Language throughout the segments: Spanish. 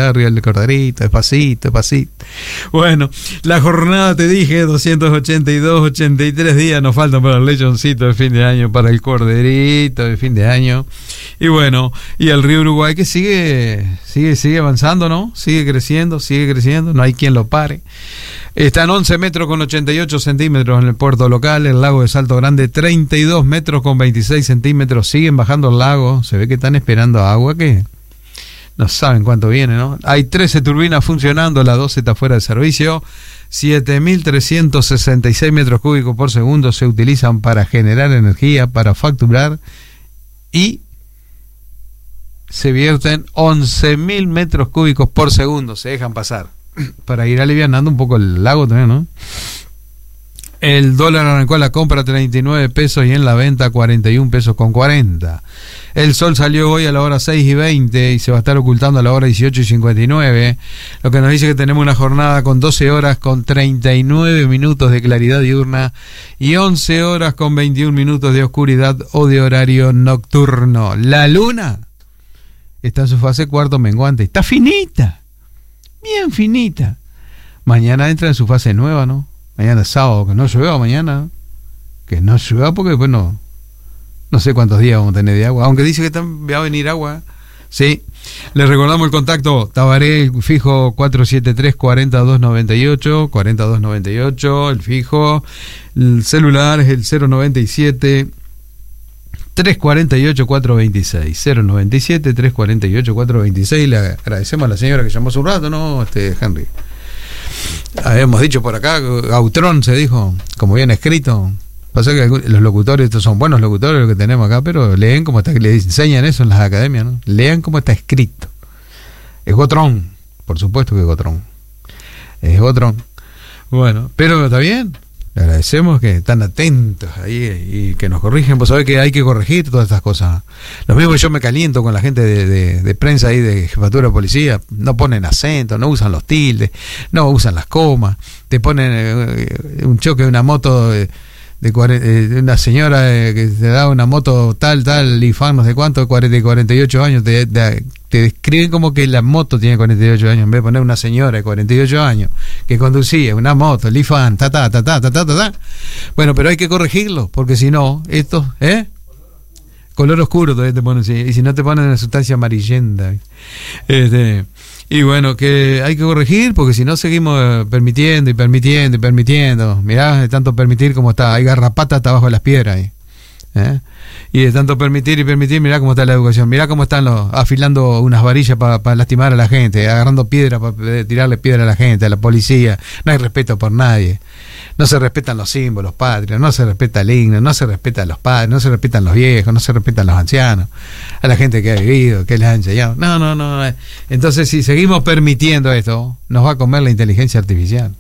largo el corderito, despacito. Bueno, la jornada, te dije, 83 días nos faltan para el lechoncito de fin de año, para el corderito de fin de año. Y bueno, y el río Uruguay que sigue avanzando, ¿no? Sigue creciendo, no hay quien lo pare. Están 11 metros con 88 centímetros en el puerto local. El lago de Salto Grande, 32 metros con 26 centímetros. Siguen bajando el lago. Se ve que están esperando agua que no saben cuánto viene, ¿no? Hay 13 turbinas funcionando, la 12 está fuera de servicio. 7.366 metros cúbicos por segundo se utilizan para generar energía, para facturar, y se vierten 11.000 metros cúbicos por segundo. Se dejan pasar para ir alivianando un poco el lago también, ¿no? El dólar arrancó a la compra 39 pesos y en la venta 41 pesos con 40. El sol salió hoy a la hora 6:20 y se va a estar ocultando a la hora 18:59, lo que nos dice que tenemos una jornada con 12 horas con 39 minutos de claridad diurna y 11 horas con 21 minutos de oscuridad o de horario nocturno. La luna está en su fase cuarto menguante, está finita, bien finita. Mañana entra en su fase nueva, ¿no? Mañana es sábado, que no llueva mañana. Que no llueva porque, bueno, no sé cuántos días vamos a tener de agua. Aunque dice que va a venir agua. Sí. Les recordamos el contacto. Tabaré, el fijo 473-4298. 4298, el fijo. El celular es el 097 348-426. 097 348-426. Le agradecemos a la señora que llamó hace un rato, ¿no? Henry. Habíamos dicho por acá, Gautrón se dijo, como bien escrito. Pasa que los locutores, estos son buenos locutores los que tenemos acá, pero leen como está, le enseñan eso en las academias, ¿no? Lean como está escrito. Es Gautrón, por supuesto que es Gautrón. Es Gautrón. Bueno, pero está bien. Le agradecemos que están atentos ahí y que nos corrigen. Vos sabés que hay que corregir todas estas cosas. Lo mismo que yo me caliento con la gente de prensa ahí, de jefatura de policía. No ponen acento, no usan los tildes, no usan las comas. Te ponen un choque de una moto de una señora que te da una moto tal, Lifan, no sé cuánto, de 48 años. Te describen como que la moto tiene 48 años, en vez de poner una señora de 48 años que conducía una moto, Lifan, Bueno, pero hay que corregirlo, porque si no, estos, color oscuro todavía te ponen, sí, y si no te ponen una sustancia amarillenta. Y bueno, que hay que corregir, porque si no seguimos permitiendo. Mirá, de tanto permitir como está, hay garrapata hasta abajo de las piedras ahí. Y de tanto permitir, mirá cómo está la educación, mirá cómo están afilando unas varillas para lastimar a la gente, agarrando piedras para tirarle piedra a la gente, a la policía. No hay respeto por nadie, no se respetan los símbolos patrios, no se respeta el himno, no se respetan los padres, no se respetan los viejos, no se respetan los ancianos, a la gente que ha vivido, que les ha enseñado. No. Entonces, si seguimos permitiendo esto, nos va a comer la inteligencia artificial.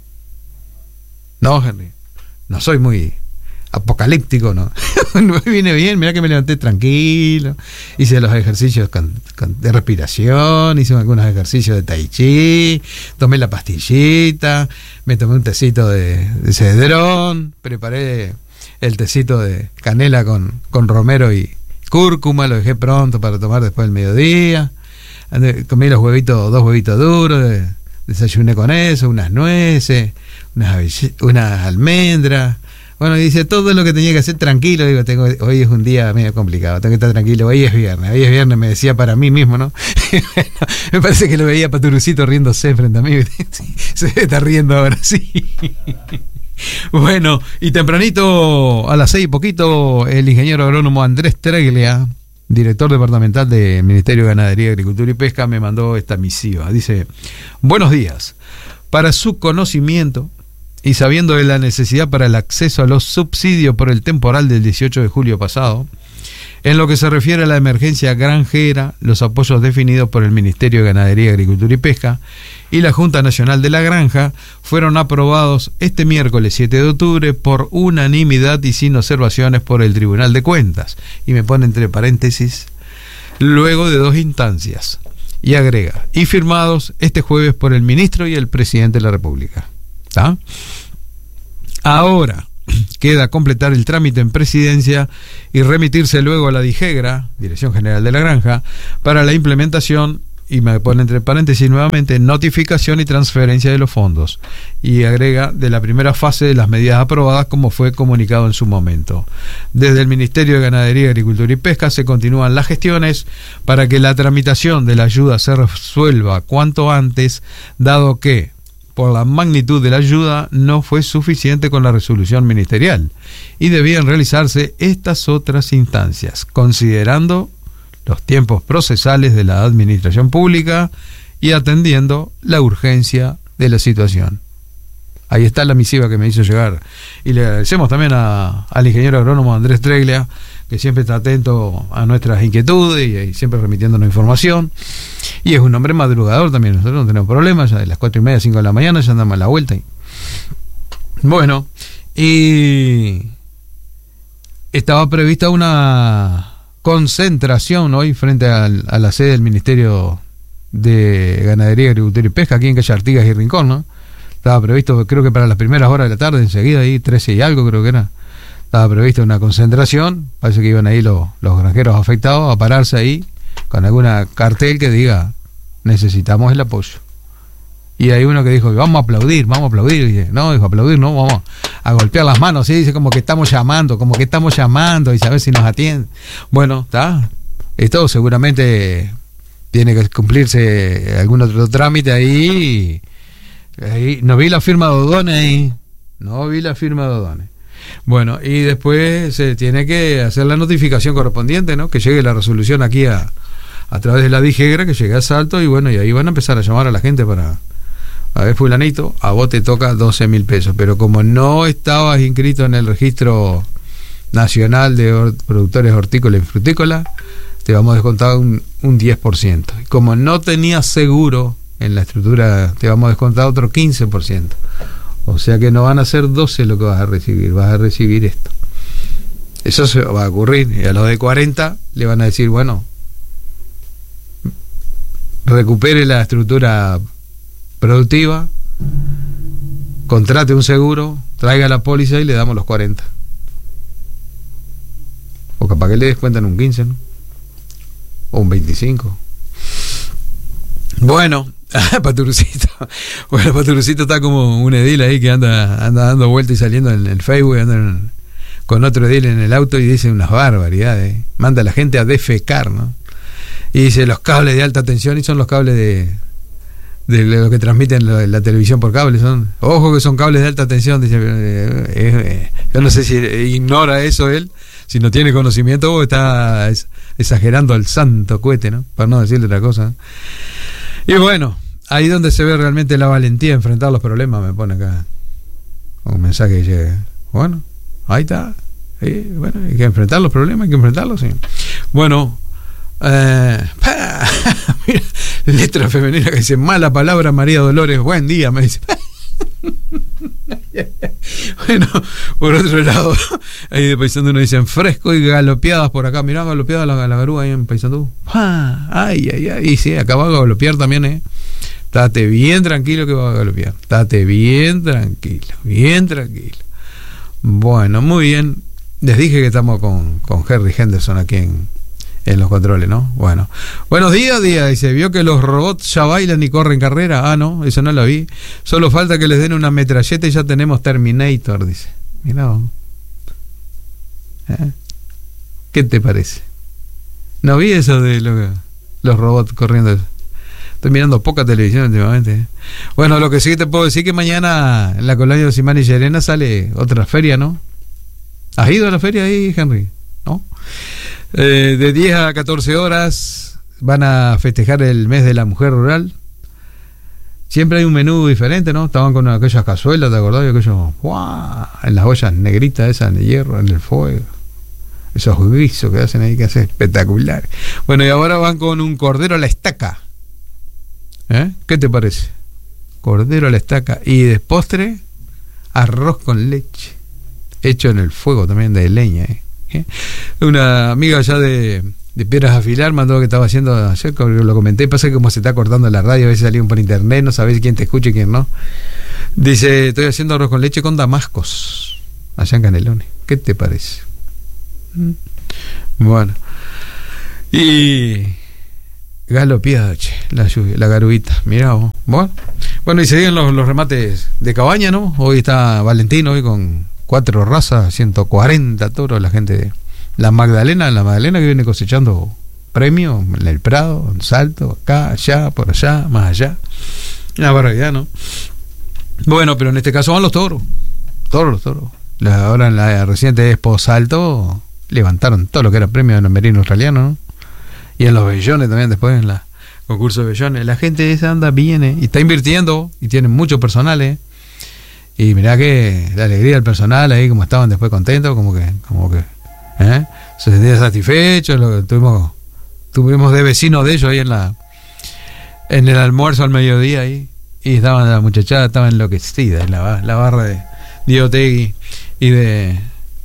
No, Henry, no soy muy apocalíptico, ¿no? Me viene bien, mirá que me levanté tranquilo, hice los ejercicios de respiración, hice algunos ejercicios de tai chi, tomé la pastillita, me tomé un tecito de cedrón, preparé el tecito de canela con romero y cúrcuma, lo dejé pronto para tomar después del mediodía, comí dos huevitos duros, desayuné con eso, unas nueces, unas almendras. Bueno, dice todo lo que tenía que hacer tranquilo. Digo, hoy es un día medio complicado, tengo que estar tranquilo. Hoy es viernes, me decía para mí mismo, ¿no? Me parece que lo veía Paturucito riéndose frente a mí. Se está riendo ahora, sí. Bueno, y tempranito, a las 6 y poquito, el ingeniero agrónomo Andrés Treglia, director departamental del Ministerio de Ganadería, Agricultura y Pesca, me mandó esta misiva. Dice: buenos días. Para su conocimiento, y sabiendo de la necesidad para el acceso a los subsidios por el temporal del 18 de julio pasado, en lo que se refiere a la emergencia granjera, los apoyos definidos por el Ministerio de Ganadería, Agricultura y Pesca y la Junta Nacional de la Granja fueron aprobados este miércoles 7 de octubre por unanimidad y sin observaciones por el Tribunal de Cuentas. Y me pone entre paréntesis, luego de 2 instancias. Y agrega, y firmados este jueves por el ministro y el presidente de la República. ¿Está? Ahora queda completar el trámite en presidencia y remitirse luego a la DIGEGRA, Dirección General de la Granja, para la implementación y me pone entre paréntesis nuevamente, notificación y transferencia de los fondos. Y agrega, de la primera fase de las medidas aprobadas, como fue comunicado en su momento. Desde el Ministerio de Ganadería, Agricultura y Pesca se continúan las gestiones para que la tramitación de la ayuda se resuelva cuanto antes, dado que, por la magnitud de la ayuda, no fue suficiente con la resolución ministerial y debían realizarse estas otras instancias, considerando los tiempos procesales de la administración pública y atendiendo la urgencia de la situación. Ahí está la misiva que me hizo llegar. Y le agradecemos también al ingeniero agrónomo Andrés Treglia, que siempre está atento a nuestras inquietudes y siempre remitiéndonos información. Y es un hombre madrugador también. Nosotros no tenemos problemas, ya de las 4:30, 5 de la mañana ya andamos a la vuelta. Bueno, y estaba prevista una concentración hoy frente a la sede del Ministerio de Ganadería, Agricultura y Pesca, aquí en Calle Artigas y Rincón, ¿no? Estaba previsto, creo que para las primeras horas de la tarde, enseguida ahí, 13 y algo creo que era, estaba prevista una concentración. Parece que iban ahí los granjeros afectados a pararse ahí con alguna cartel que diga, necesitamos el apoyo. Y hay uno que dijo, vamos a aplaudir, y dice, no, dijo, aplaudir, no, vamos a golpear las manos, ¿sí? Dice como que estamos llamando, y saber si nos atienden. Bueno, está, esto seguramente tiene que cumplirse algún otro trámite ahí. Ahí no vi la firma de O'Donnell. Bueno, y después se tiene que hacer la notificación correspondiente, ¿no? Que llegue la resolución aquí a través de la DIGEGRA, que llegue a Salto, y bueno, y ahí van a empezar a llamar a la gente para, a ver, fulanito, a vos te toca 12.000 pesos, pero como no estabas inscrito en el registro nacional de productores hortícolas y frutícolas, te vamos a descontar un 10%. Y como no tenías seguro en la estructura, te vamos a descontar otro 15%. O sea que no van a ser 12 lo que vas a recibir esto. Eso se va a ocurrir. Y a los de 40 le van a decir, bueno, recupere la estructura productiva, contrate un seguro, traiga la póliza y le damos los 40. O capaz que le descuentan un 15, ¿no? O un 25. Bueno, Paturucito. Bueno, Paturucito está como un edil ahí que anda dando vueltas y saliendo en el Facebook, con otro edil en el auto y dice unas barbaridades. Manda a la gente a defecar, ¿no? Y dice los cables de alta tensión, y son los cables de lo que transmiten la televisión por cable, ojo que son cables de alta tensión, dice, yo no sé si ignora eso él, si no tiene conocimiento, o está exagerando al santo cohete, ¿no? Para no decirle otra cosa. Y bueno, ahí donde se ve realmente la valentía de enfrentar los problemas, me pone acá un mensaje que llega. Bueno, ahí está. Bueno, hay que enfrentar los problemas, sí. Bueno, mira, letra femenina que dice, mala palabra, María Dolores, buen día, me dice. Bueno, por otro lado, ahí de Paysandú nos dicen fresco y galopeadas por acá. Mirá, galopeada la garúa ahí en Paysandú. Ay, y sí, acá va a galopear también, Estate bien tranquilo que va a galopear. Estate bien tranquilo. Bueno, muy bien. Les dije que estamos con Henry Henderson aquí en los controles, ¿no? Bueno, buenos días, dice, ¿vio que los robots ya bailan y corren carrera? Ah, no, eso no lo vi. Solo falta que les den una metralleta y ya tenemos Terminator, dice. Mirá, ¿qué te parece? No vi eso de los robots corriendo. Estoy mirando poca televisión últimamente. Bueno, lo que sí te puedo decir que mañana en la colonia de Simán y Llerena sale otra feria, ¿no? ¿Has ido a la feria ahí, Henry? ¿No? De 10 a 14 horas van a festejar el mes de la mujer rural. Siempre hay un menú diferente, ¿no? Estaban con aquellas cazuelas, ¿te acordás? Aquellos, ¡guau! En las ollas negritas esas de hierro, en el fuego. Esos guisos que hacen ahí, que hacen espectacular. Bueno, y ahora van con un cordero a la estaca. ¿Qué te parece? Cordero a la estaca. Y de postre, arroz con leche. Hecho en el fuego también de leña, Una amiga allá de Piedras Afilar mandó que estaba haciendo ayer, lo comenté, pasa que como se está cortando la radio, a veces salieron por internet, no sabés quién te escucha y quién no. Dice, estoy haciendo arroz con leche con damascos allá en Canelones. ¿Qué te parece? Bueno, y Galopeada, che, la lluvia, la garuita, mirá vos. Bueno, y se siguen los remates de cabaña, ¿no? Hoy está Valentino, hoy con 4 razas, 140 toros, la gente de la Magdalena que viene cosechando premios en el Prado, en Salto, acá, allá, por allá, más allá. Una barbaridad, ¿no? Bueno, pero en este caso van los toros. Toros. Ahora en la reciente Expo Salto levantaron todo lo que era premio de los merinos australianos, ¿no? Y en los bellones también, después en la concurso de bellones. La gente esa anda, viene y está invirtiendo y tienen mucho personal, ¿eh? Y mirá que la alegría del personal ahí, como estaban después contentos, como que se sentían satisfechos. Tuvimos de vecinos de ellos ahí en el almuerzo al mediodía ahí, y estaban, la muchachada estaba enloquecida en la barra de Diotegui y de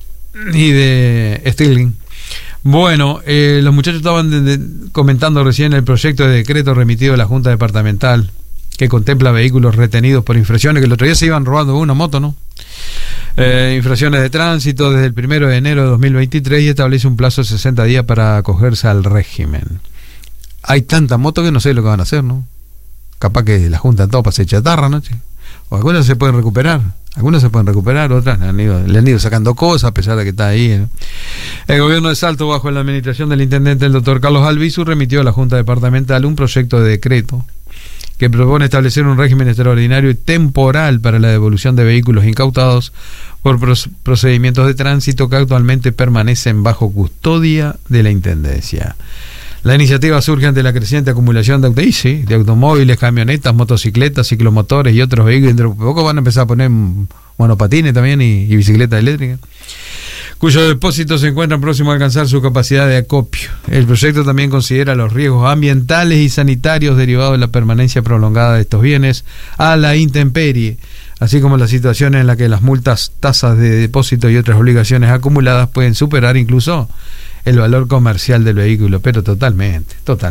Stirling. Bueno, los muchachos estaban comentando recién el proyecto de decreto remitido a la Junta Departamental que contempla vehículos retenidos por infracciones, que el otro día se iban robando una moto, ¿no? Infracciones de tránsito desde el 1 de enero de 2023 y establece un plazo de 60 días para acogerse al régimen. Hay tanta moto que no sé lo que van a hacer, ¿no? Capaz que la Junta todo pase chatarra, ¿no? O algunas se pueden recuperar, otras le han ido sacando cosas a pesar de que está ahí, ¿no? El gobierno de Salto, bajo la administración del intendente el doctor Carlos Albizu, remitió a la Junta Departamental un proyecto de decreto que propone establecer un régimen extraordinario y temporal para la devolución de vehículos incautados por procedimientos de tránsito que actualmente permanecen bajo custodia de la Intendencia. La iniciativa surge ante la creciente acumulación de automóviles, camionetas, motocicletas, ciclomotores y otros vehículos. Dentro de poco van a empezar a poner monopatines también y bicicletas eléctricas, cuyos depósitos se encuentran próximos a alcanzar su capacidad de acopio. El proyecto también considera los riesgos ambientales y sanitarios derivados de la permanencia prolongada de estos bienes a la intemperie, así como las situaciones en las que las multas, tasas de depósito y otras obligaciones acumuladas pueden superar incluso el valor comercial del vehículo, pero totalmente.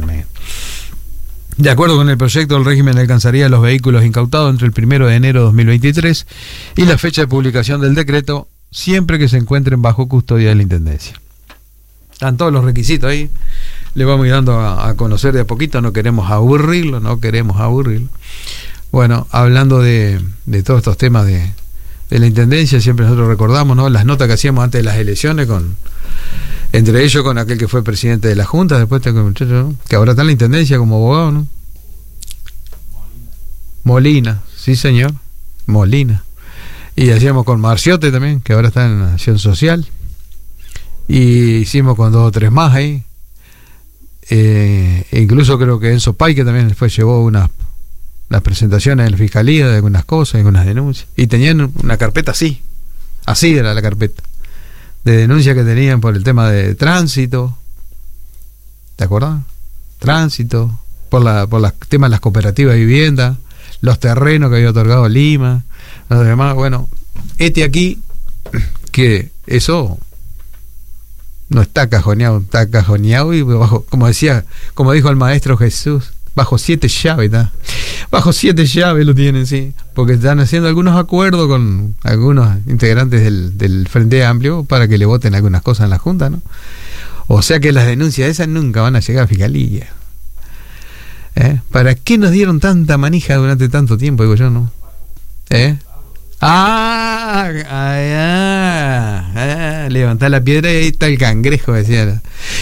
De acuerdo con el proyecto, el régimen alcanzaría los vehículos incautados entre el 1 de enero de 2023 y la fecha de publicación del decreto, siempre que se encuentren bajo custodia de la Intendencia. Están todos los requisitos ahí, le vamos a ir dando a conocer de a poquito, no queremos aburrirlo. Bueno, hablando de todos estos temas de la Intendencia, siempre nosotros recordamos, ¿no?, las notas que hacíamos antes de las elecciones, entre ellos con aquel que fue presidente de la Junta, después tengo un muchacho, ¿no?, que ahora está en la Intendencia como abogado, ¿no? Molina, sí señor, Molina. Y hacíamos con Marciote también, que ahora está en la Acción Social. Y hicimos con 2 o 3 más ahí. Incluso creo que Enzo Pai, que también llevó las presentaciones en la Fiscalía de algunas cosas, algunas denuncias. Y tenían una carpeta así era la carpeta, de denuncias que tenían por el tema de tránsito. ¿Te acordás? Tránsito, por los temas de las cooperativas de vivienda, los terrenos que había otorgado Lima, los demás. Bueno, aquí que eso no está cajoneado, y como dijo el maestro Jesús, bajo 7 llaves, ¿tá? Bajo 7 llaves lo tienen, sí, porque están haciendo algunos acuerdos con algunos integrantes del Frente Amplio para que le voten algunas cosas en la Junta, ¿no? O sea que las denuncias esas nunca van a llegar a Fiscalía. ¿Para qué nos dieron tanta manija durante tanto tiempo, digo yo, no? Levantar la piedra y ahí está el cangrejo, decía.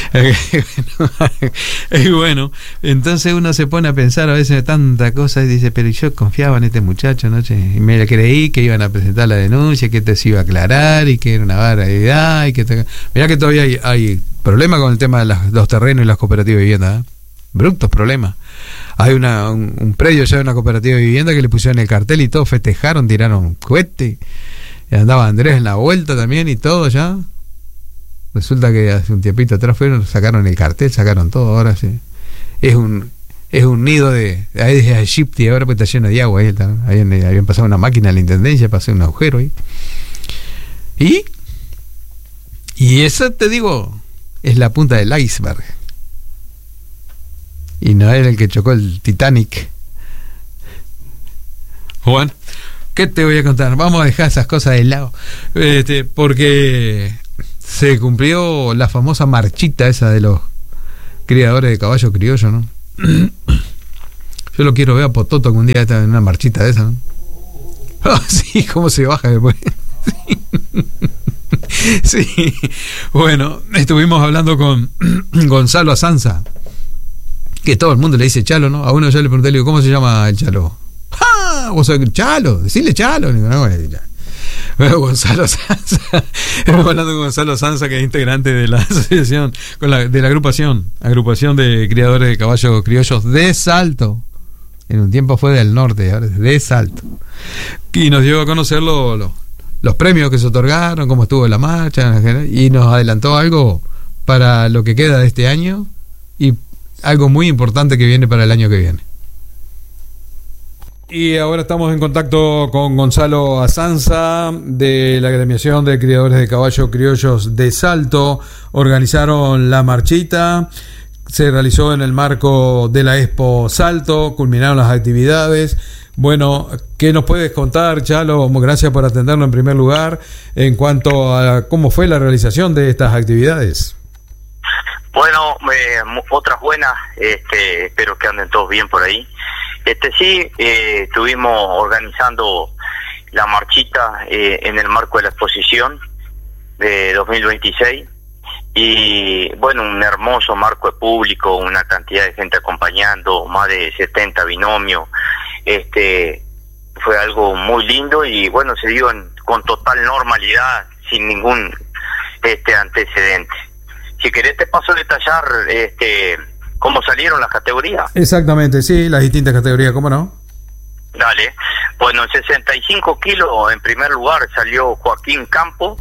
Y bueno, entonces uno se pone a pensar a veces de tanta cosa y dice, pero yo confiaba en este muchacho, ¿no? Y me creí que iban a presentar la denuncia, que esto se iba a aclarar y que era una barbaridad. Mirá que todavía hay problemas con el tema de los terrenos y las cooperativas de vivienda, brutos problemas. Hay un predio ya de una cooperativa de vivienda que le pusieron el cartel y todos festejaron, tiraron cohete, y andaba Andrés en la vuelta también y todo ya. Resulta que hace un tiempito atrás sacaron el cartel, sacaron todo. Ahora sí es un nido de Egipti ahora, porque está lleno de agua ahí. Habían pasado una máquina en la Intendencia para hacer un agujero ahí. Y eso, te digo, es la punta del iceberg. Y no era el que chocó el Titanic. Bueno, ¿qué te voy a contar? Vamos a dejar esas cosas de lado, porque se cumplió la famosa marchita esa de los criadores de caballos criollos, ¿no? Yo lo quiero ver a Pototo que un día está en una marchita de esa, ¿no? Oh, sí, cómo se baja después. Sí. Sí. Bueno, estuvimos hablando con Gonzalo Azanza, que todo el mundo le dice Chalo, ¿no? A uno ya le pregunté, le digo, ¿cómo se llama el Chalo? ¡Ah! Vos sos Chalo, decirle Chalo. Digo, no, bueno, Gonzalo Sanza, estamos hablando con Gonzalo Sanza, que es integrante de la asociación, de la agrupación de criadores de caballos criollos de Salto. En un tiempo fue del norte, ahora es de Salto. Y nos dio a conocer los premios que se otorgaron, cómo estuvo la marcha, y nos adelantó algo para lo que queda de este año y algo muy importante que viene para el año que viene. Y ahora estamos en contacto con Gonzalo Azanza de la agremiación de criadores de caballos criollos de Salto. Organizaron la marchita, se realizó en el marco de la Expo Salto, culminaron las actividades. Bueno, ¿qué nos puedes contar, Chalo? Gracias por atendernos en primer lugar en cuanto a cómo fue la realización de estas actividades. Bueno, otras buenas, espero que anden todos bien por ahí. Sí, estuvimos organizando la marchita en el marco de la exposición de 2026 y bueno, un hermoso marco de público, una cantidad de gente acompañando, más de 70 binomios. Fue algo muy lindo y bueno, se dio con total normalidad, sin ningún antecedente. Si querés te paso a detallar cómo salieron las categorías. Exactamente, sí, las distintas categorías, ¿cómo no? Dale. Bueno, en 65 kilos, en primer lugar, salió Joaquín Campo,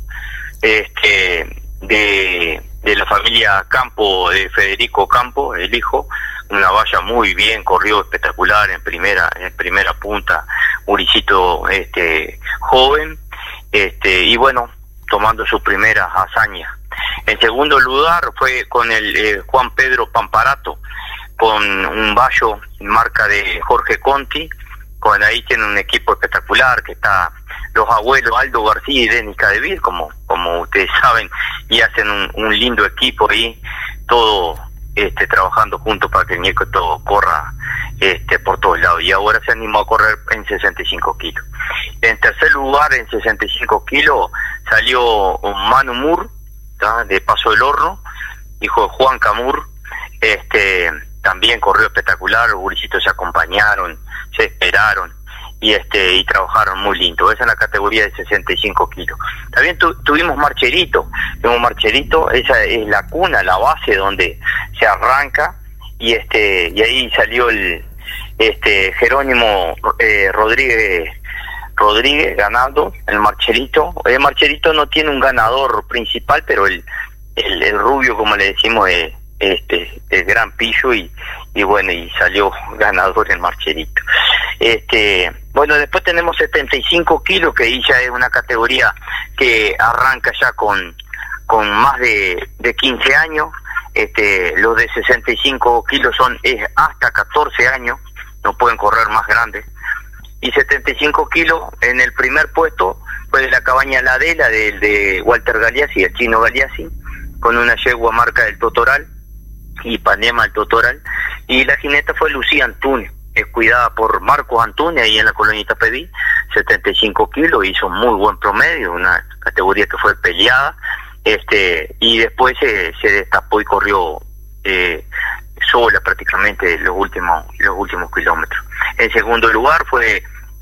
de la familia Campo, de Federico Campo, el hijo. Una valla muy bien, corrió espectacular en primera punta, Uricito joven, y bueno, tomando su primera hazaña. En segundo lugar fue con el Juan Pedro Pamparato, con un vallo marca de Jorge Conti, ahí tiene un equipo espectacular, que está los abuelos Aldo García y Denis Cadeville, como ustedes saben, y hacen un lindo equipo ahí, todo trabajando juntos para que el nieto corra por todos lados, y ahora se animó a correr en 65 kilos. En tercer lugar, en 65 kilos, salió Manu Mur, de Paso del Horno, hijo de Juan Camur. También corrió espectacular, los gurisitos se acompañaron, se esperaron y trabajaron muy lindo. Esa es la categoría de 65 kilos. También tuvimos marcherito, esa es la cuna, la base donde se arranca, y ahí salió el Jerónimo Rodríguez ganando el marcherito. El marcherito no tiene un ganador principal, pero el rubio, como le decimos, el gran pillo, y bueno, y salió ganador el marcherito. Bueno, después tenemos 75 kilos, que ahí ya es una categoría que arranca ya con más de 15 años. Los de 65 kilos es hasta 14 años, no pueden correr más grandes. Y 75 kilos, en el primer puesto fue de la cabaña La Adela, de Walter Galeazzi, el chino Galeazzi, con una yegua marca del Totoral, Ipanema el Totoral, y la jineta fue Lucía Antunes, es cuidada por Marcos Antunes, ahí en la colonia Itapebí, 75 kilos, hizo muy buen promedio, una categoría que fue peleada, y después se destapó y corrió sola prácticamente los últimos kilómetros. En segundo lugar fue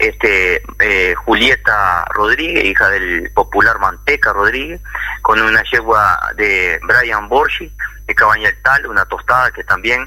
Julieta Rodríguez, hija del popular Manteca Rodríguez, con una yegua de Brian Borgi, de Cabaña del Tal, una tostada que también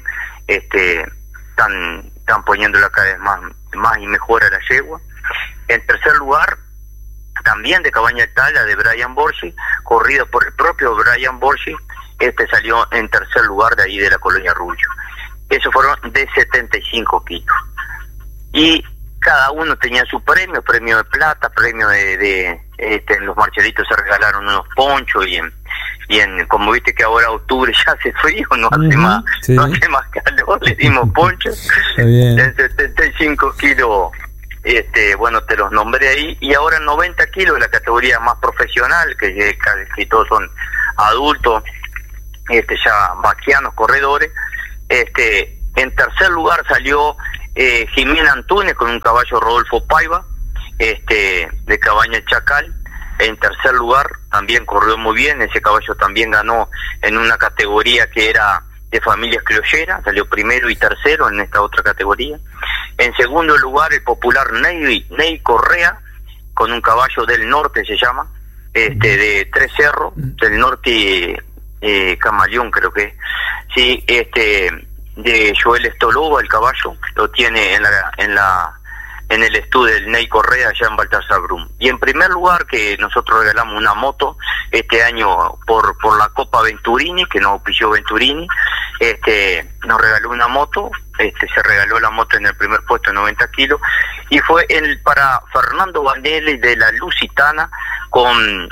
están poniéndola cada vez más y mejor a la yegua. En tercer lugar, también de Cabaña del Tal, la de Brian Borgi, corrida por el propio Brian Borgi, salió en tercer lugar de ahí de la colonia Rubio. Esos fueron de 75 kilos. Y cada uno tenía su premio de plata, premio en los marcheritos se regalaron unos ponchos, y en como viste que ahora octubre ya hace frío, no hace más, sí, no hace más calor, le dimos ponchos. En 75 kilos, bueno, te los nombré ahí, y ahora en 90 kilos, la categoría más profesional, que todos son adultos, ya vaquianos, corredores, En tercer lugar salió Jimena Antunes con un caballo Rodolfo Paiva, de Cabaña El Chacal. En tercer lugar también corrió muy bien, ese caballo también ganó en una categoría que era de familias criolleras, salió primero y tercero en esta otra categoría. En segundo lugar el popular Ney Correa, con un caballo del norte se llama, de Tres Cerros, del norte, Camaleón creo que, sí, de Joel Estolova, el caballo, lo tiene en el estudio del Ney Correa allá en Baltasar Brum. Y en primer lugar, que nosotros regalamos una moto este año por la Copa Venturini, que nos auspició Venturini, nos regaló una moto, se regaló la moto en el primer puesto de 90 kilos, y fue para Fernando Vanelli de la Lusitana, con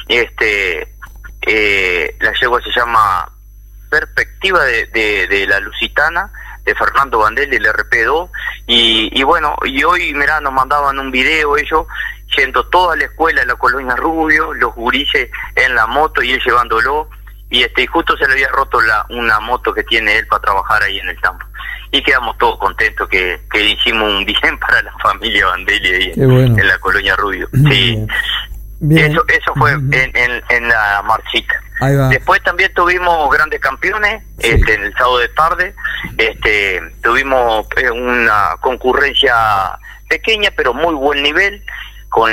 la yegua se llama Perspectiva de la Lusitana, de Fernando Vandelli, el RP2, y bueno, y hoy, mirá, nos mandaban un video ellos, yendo toda la escuela de la Colonia Rubio, los gurises en la moto y él llevándolo, y justo se le había roto una moto que tiene él para trabajar ahí en el campo. Y quedamos todos contentos que hicimos un bien para la familia Vandelli ahí en la Colonia Rubio. Sí. Bien. Eso fue en la marchita. Después también tuvimos grandes campeones, sí. En el sábado de tarde, tuvimos una concurrencia pequeña pero muy buen nivel, con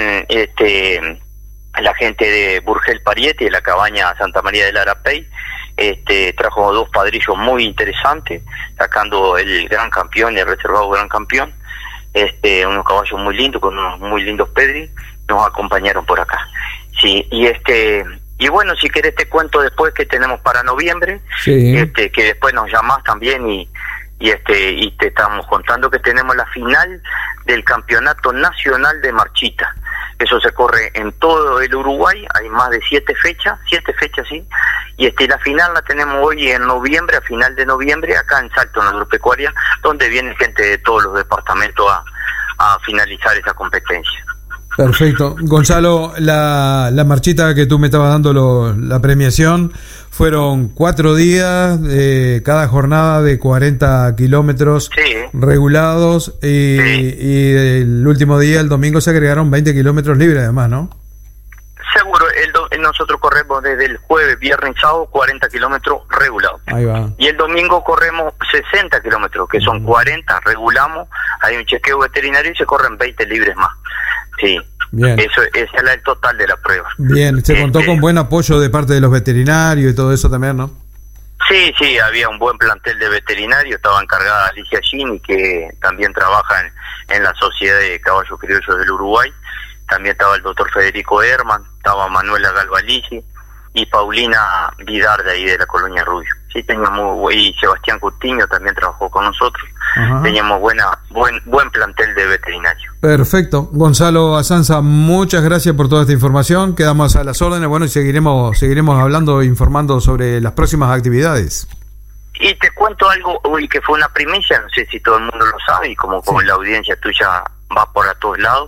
la gente de Burgel Pariete de la Cabaña Santa María del Arapey. Trajo dos padrillos muy interesantes, sacando el gran campeón y el reservado gran campeón, unos caballos muy lindos, con unos muy lindos pedris, nos acompañaron por acá. Sí, y bueno, si querés te cuento después que tenemos para noviembre, sí. Que después nos llamás también y te estamos contando que tenemos la final del Campeonato Nacional de Marchita. Eso se corre en todo el Uruguay, hay más de 7 fechas, sí, y la final la tenemos hoy en noviembre, a final de noviembre, acá en Salto, en la Agropecuaria, donde viene gente de todos los departamentos a finalizar esa competencia. Perfecto. Gonzalo, la marchita que tú me estabas dando, la premiación, fueron 4 días, cada jornada de 40 kilómetros, sí, regulados, y el último día, el domingo, se agregaron 20 kilómetros libres además, ¿no? Seguro, nosotros corremos desde el jueves, viernes y sábado 40 kilómetros regulados. Ahí va. Y el domingo corremos 60 kilómetros, que son 40, regulamos, hay un chequeo veterinario y se corren 20 libres más. Sí, bien. Ese es el total de la prueba. Bien, se contó con buen apoyo de parte de los veterinarios y todo eso también, ¿no? Sí, había un buen plantel de veterinarios, estaba encargada Alicia Gini, que también trabaja en la Sociedad de Caballos Criollos del Uruguay, también estaba el doctor Federico Herman, estaba Manuela Galvalici y Paulina Vidar de ahí de la Colonia Rubio. Sí, teníamos, y Sebastián Coutinho también trabajó con nosotros. Ajá. Teníamos buen plantel de veterinarios. Perfecto. Gonzalo Azanza, muchas gracias por toda esta información. Quedamos a las órdenes, bueno, y seguiremos hablando e informando sobre las próximas actividades. Y te cuento algo, hoy que fue una primicia, no sé si todo el mundo lo sabe, y como la audiencia tuya va por a todos lados,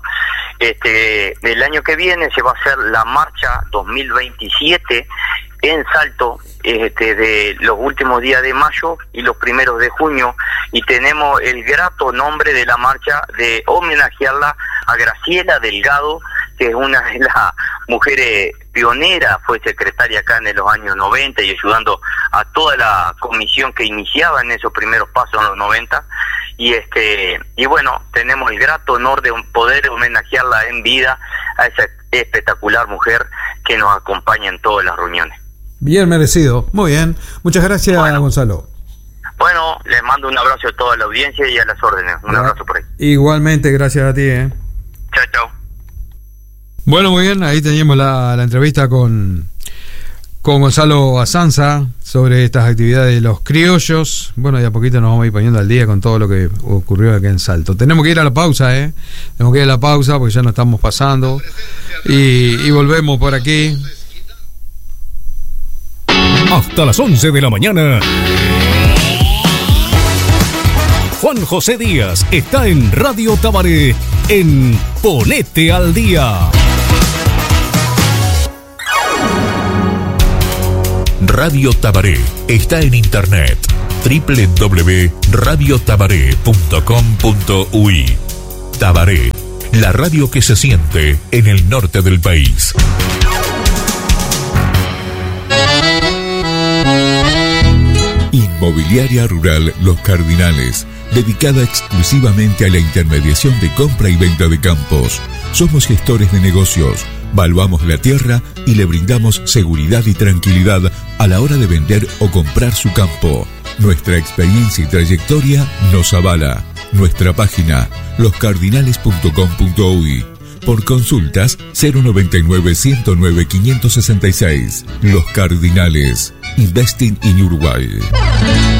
el año que viene se va a hacer la marcha 2027 en Salto, de los últimos días de mayo y los primeros de junio, y tenemos el grato nombre de la marcha de homenajearla a Graciela Delgado, que es una de las mujeres pioneras, fue secretaria acá en los años 90 y ayudando a toda la comisión que iniciaba en esos primeros pasos en los 90, y bueno, tenemos el grato honor de poder homenajearla en vida a esa espectacular mujer que nos acompaña en todas las reuniones. Bien merecido, muy bien. Muchas gracias, Gonzalo. Bueno, les mando un abrazo a toda la audiencia y a las órdenes. Un abrazo por ahí. Igualmente, gracias a ti. Chao. Bueno, muy bien, ahí teníamos la entrevista con Gonzalo Azanza sobre estas actividades de los criollos. Bueno, y a poquito nos vamos a ir poniendo al día con todo lo que ocurrió aquí en Salto. Tenemos que ir a la pausa, Tenemos que ir a la pausa porque ya nos estamos pasando. Y volvemos por aquí. Hasta las 11 de la mañana. Juan José Díaz está en Radio Tabaré, en Ponete al Día. Radio Tabaré está en internet www.radiotabaré.com.uy. Tabaré, la radio que se siente en el norte del país. Inmobiliaria Rural Los Cardinales, dedicada exclusivamente a la intermediación de compra y venta de campos. Somos gestores de negocios, valuamos la tierra y le brindamos seguridad y tranquilidad a la hora de vender o comprar su campo. Nuestra experiencia y trayectoria nos avala. Nuestra página, loscardinales.com.uy. Por consultas, 099-109-566. Los Cardinales. Investing in Uruguay.